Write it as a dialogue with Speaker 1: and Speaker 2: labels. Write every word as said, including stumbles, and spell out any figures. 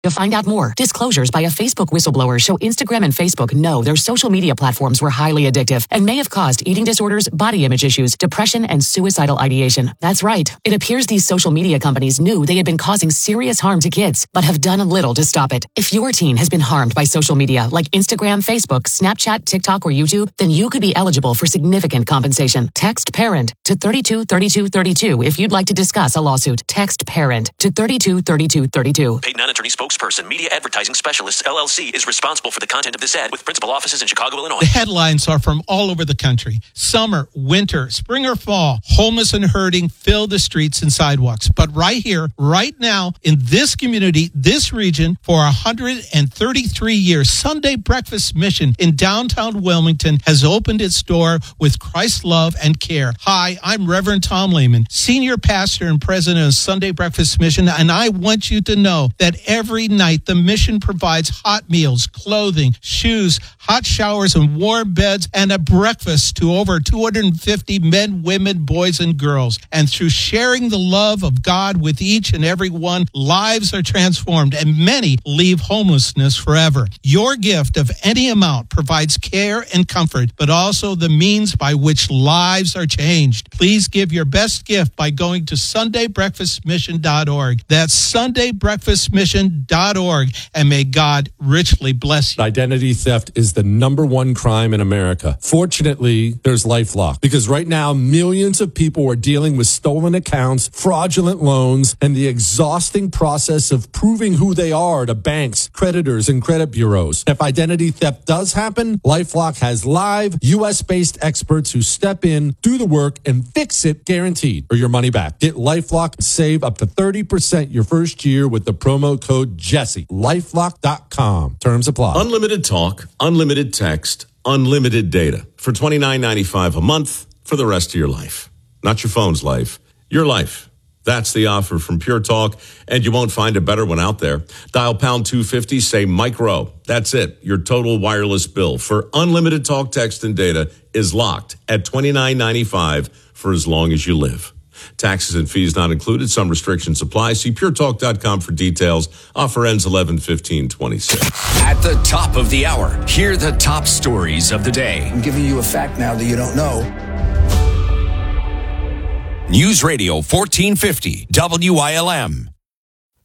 Speaker 1: To find out more, disclosures by a Facebook whistleblower show Instagram and Facebook know their social media platforms were highly addictive and may have caused eating disorders, body image issues, depression, and suicidal ideation. That's right. It appears these social media companies knew they had been causing serious harm to kids, but have done little to stop it. If your teen has been harmed by social media like Instagram, Facebook, Snapchat, TikTok, or YouTube, then you could be eligible for significant compensation. Text PARENT to thirty-two thirty-two thirty-two if you'd like to discuss a lawsuit. Text PARENT to thirty-two thirty-two thirty-two.
Speaker 2: Paid non-attorney spokesperson, Media Advertising Specialists, L L C, is responsible for the content of this ad with principal offices in Chicago, Illinois.
Speaker 3: The headlines are from all over the country. Summer, winter, spring or fall, homeless and hurting fill the streets and sidewalks. But right here, right now, in this community, this region, for one hundred thirty-three years, Sunday Breakfast Mission in downtown Wilmington has opened its door with Christ's love and care. Hi, I'm Reverend Tom Lehman, senior pastor and president of Sunday Breakfast Mission, and I want you to know that every night the mission provides hot meals, clothing, shoes, hot showers, and warm beds, and a breakfast to over two hundred fifty men, women, boys, and girls. And through sharing the love of God with each and every one, lives are transformed, and many leave homelessness forever. Your gift of any amount provides care and comfort, but also the means by which lives are changed. Please give your best gift by going to sunday breakfast mission dot org. That's sunday breakfast mission dot org, and may God richly bless you.
Speaker 4: Identity theft is the number one crime in America. Fortunately, there's LifeLock, because right now millions of people are dealing with stolen accounts, fraudulent loans, and the exhausting process of proving who they are to banks, creditors, and credit bureaus. If identity theft does happen, LifeLock has live U S-based experts who step in, do the work, and fix it guaranteed, or your money back. Get LifeLock and save up to thirty percent your first year with the promo code Jesse. lifelock dot com. Terms apply.
Speaker 5: Unlimited talk, unlimited text, unlimited data for twenty-nine ninety-five a month for the rest of your life. Not your phone's life, your life. That's the offer from Pure Talk, and you won't find a better one out there. Dial pound two fifty, say micro. That's it. Your total wireless bill for unlimited talk, text, and data is locked at twenty-nine ninety-five for as long as you live. Taxes and fees not included. Some restrictions apply. See pure talk dot com for details. Offer ends eleven fifteen twenty-six.
Speaker 6: At the top of the hour, hear the top stories of the day.
Speaker 7: I'm giving you a fact now that you don't know.
Speaker 6: News Radio fourteen fifty, W I L M.